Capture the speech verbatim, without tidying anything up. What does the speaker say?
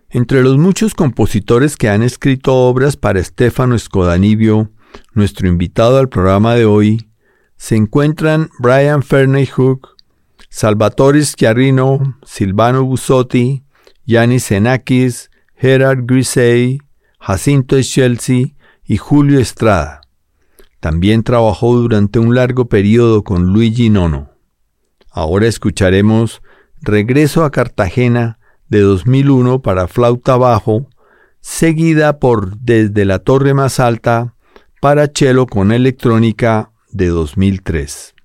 Entre los muchos compositores que han escrito obras para Stefano Scodanibio, nuestro invitado al programa de hoy, se encuentran Brian Ferney Hook, Salvatore Schiarino, Silvano Busotti, Yannis Xenakis, Gerard Grisey, Jacinto Scelsi y Julio Estrada. También trabajó durante un largo periodo con Luigi Nono. Ahora escucharemos Regreso a Cartagena de dos mil uno para flauta bajo, seguida por Desde la Torre Más Alta para cello con electrónica de dos mil tres.